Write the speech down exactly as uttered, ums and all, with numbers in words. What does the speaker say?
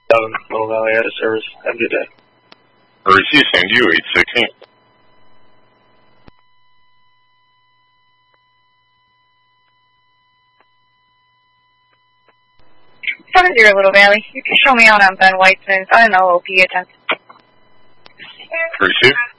Down Middle Valley out of service. Have a good day. Receive San Diego eight sixteen. seven zero Little Valley. You can show me out on Ben White's. I don't know, O P attempt. Receive.